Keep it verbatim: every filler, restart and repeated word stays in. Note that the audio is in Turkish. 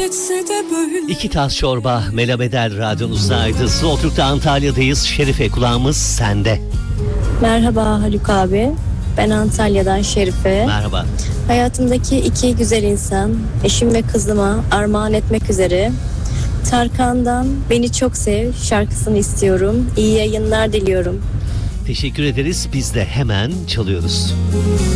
geçse de böyle. İki tas çorba Melabedel radyonuzdaydı. Zoltruk'ta Antalya'dayız. Şerife, kulağımız sende. Merhaba Haluk abi. Ben Antalya'dan Şerife. Merhaba. Hayatımdaki iki güzel insan, eşim ve kızıma armağan etmek üzere Tarkan'dan Beni Çok Sev şarkısını istiyorum. İyi yayınlar diliyorum. Teşekkür ederiz. Biz de hemen çalıyoruz.